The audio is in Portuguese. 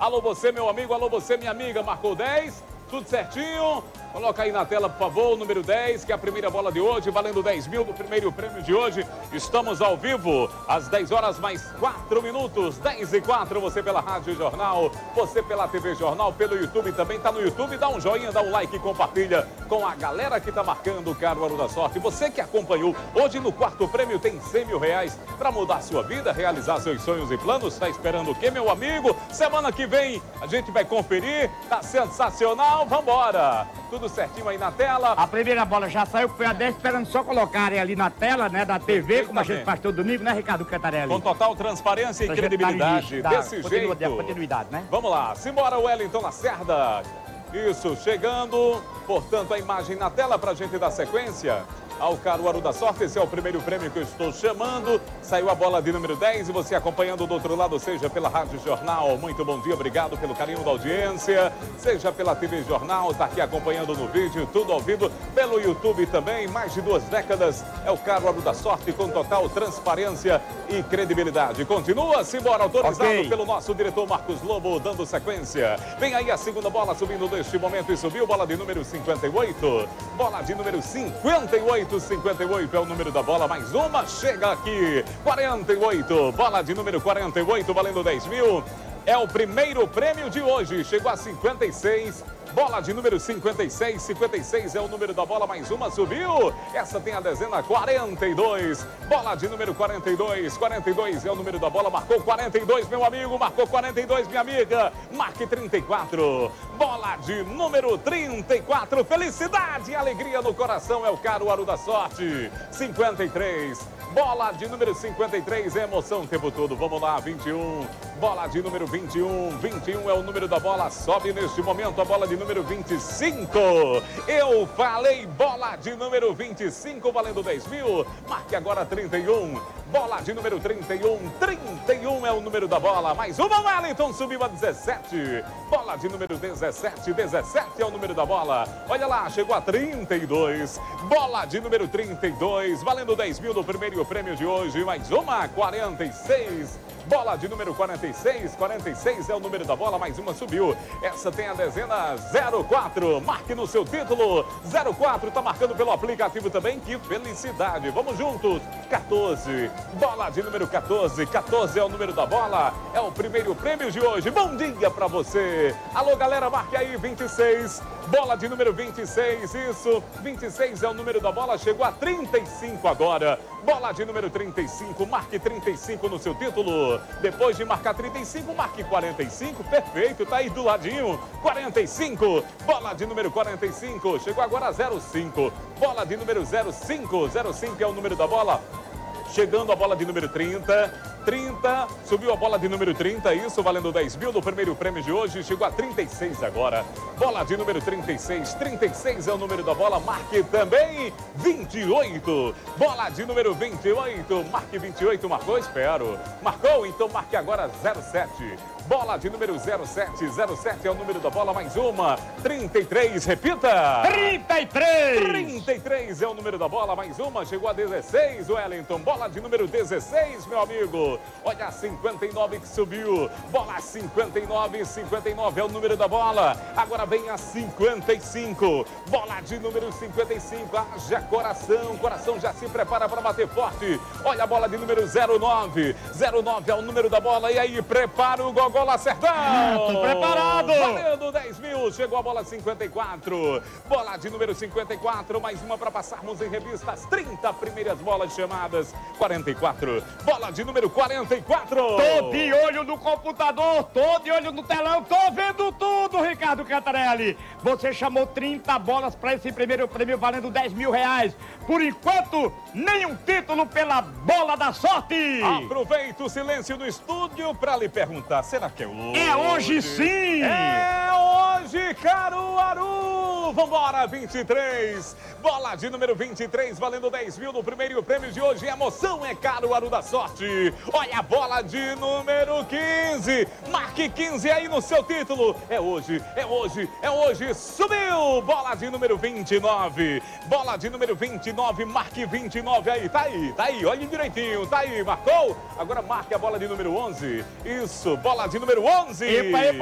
Alô você, meu amigo, alô você, minha amiga. Marcou 10, tudo certinho? Coloca aí na tela, por favor, o número 10, que é a primeira bola de hoje, valendo 10 mil do primeiro prêmio de hoje. Estamos ao vivo, às 10 horas mais 4 minutos, 10 e 4, você pela Rádio Jornal, você pela TV Jornal, pelo YouTube também, tá no YouTube, dá um joinha, dá um like e compartilha com a galera que tá marcando o Caruaru da Sorte. Você que acompanhou, hoje no quarto prêmio tem 100 mil reais para mudar sua vida, realizar seus sonhos e planos. Tá esperando o quê, meu amigo? Semana que vem a gente vai conferir, tá sensacional, vambora! Tudo certinho aí na tela. A primeira bola já saiu, foi a 10, esperando só colocarem ali na tela, né, da TV, como a gente faz todo domingo, né, Ricardo Cantarelli? Com total transparência e credibilidade, desse jeito. Continuidade, né? Vamos lá, simbora, Wellington Lacerda. Isso, chegando, portanto, a imagem na tela pra gente dar sequência ao Caruaru da Sorte. Esse é o primeiro prêmio que eu estou chamando. Saiu a bola de número 10 e você acompanhando do outro lado, seja pela Rádio Jornal. Muito bom dia, obrigado pelo carinho da audiência. Seja pela TV Jornal, tá aqui acompanhando no vídeo, tudo ao vivo. Pelo YouTube também, mais de 2 décadas. É o Caruaru da Sorte com total transparência e credibilidade. Continua, simbora, autorizado pelo nosso diretor Marcos Lobo, dando sequência. Vem aí a segunda bola subindo neste momento e subiu, bola de número 58. Bola de número 58. 58 é o número da bola, mais uma, chega aqui, 48, bola de número 48, valendo 10 mil, é o primeiro prêmio de hoje, chegou a 56, bola de número 56, 56 é o número da bola, mais uma, subiu, essa tem a dezena 42, bola de número 42, 42 é o número da bola, marcou 42, meu amigo, marcou 42, minha amiga, marque 34, bola de número 34, felicidade e alegria no coração, é o Caruaru da Sorte, 53, bola de número 53, é emoção o tempo todo, vamos lá, 21, bola de número 21, 21 é o número da bola, sobe neste momento a bola de número 25, eu falei bola de número 25, valendo 10 mil, marque agora 31, bola de número 31, 31 é o número da bola, mais uma, Wellington subiu a 17, bola de número 17, 17 é o número da bola, olha lá, chegou a 32, bola de número 32, valendo 10 mil no primeiro prêmio de hoje, mais uma, 46, bola de número 46, 46 é o número da bola, mais uma subiu. Essa tem a dezena 04, marque no seu título, 04, tá marcando pelo aplicativo também, que felicidade. Vamos juntos, 14, bola de número 14, 14 é o número da bola, é o primeiro prêmio de hoje. Bom dia pra você. Alô, galera, marque aí, 26, bola de número 26, isso, 26 é o número da bola, chegou a 35 agora. Bola de número 35, marque 35 no seu título. Depois de marcar 35, marque 45. Perfeito, tá aí do ladinho. 45, bola de número 45. Chegou agora a 05. Bola de número 05. 05 é o número da bola. Chegando a bola de número 30. 30, subiu a bola de número 30, isso valendo 10 mil do primeiro prêmio de hoje, chegou a 36 agora, bola de número 36, 36 é o número da bola, marque também 28, bola de número 28, marque 28, marcou, espero, marcou, então marque agora 07, bola de número 07, 07 é o número da bola, mais uma, 33, repita! 33! 33 é o número da bola, mais uma, chegou a 16, Wellington, bola de número 16, meu amigo. Olha a 59 que subiu, bola 59, 59 é o número da bola, agora vem a 55, bola de número 55, haja coração, coração já se prepara para bater forte, olha a bola de número 09, 09 é o número da bola, e aí prepara o Gogol Lacerdão, tô preparado, valendo 10 mil, chegou a bola 54, bola de número 54, mais uma para passarmos em revista as 30 primeiras bolas chamadas, 44, bola de número 44. Tô de olho no computador, tô de olho no telão, tô vendo tudo, Ricardo Cantarelli. Você chamou 30 bolas para esse primeiro prêmio valendo 10 mil reais. Por enquanto, nenhum título pela bola da sorte. Aproveita o silêncio do estúdio para lhe perguntar, será que é hoje? É hoje sim! É hoje, Caruaru! Vambora, 23. Bola de número 23, valendo 10 mil no primeiro prêmio de hoje. A emoção é Caruaru da Sorte. Olha a bola de número 15. Marque 15 aí no seu título. É hoje, é hoje, é hoje. Subiu! Bola de número 29. Bola de número 29, marque 29 aí. Tá aí, olhe direitinho. Tá aí, marcou? Agora marque a bola de número 11. Isso, bola de número 11. Epa, epa.